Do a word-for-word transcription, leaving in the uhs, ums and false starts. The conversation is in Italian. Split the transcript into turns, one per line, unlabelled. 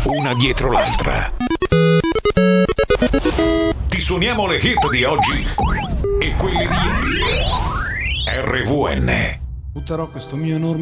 una dietro l'altra. Ti suoniamo le hit di oggi e quelle di ieri. R V N.
Butterò questo mio enorme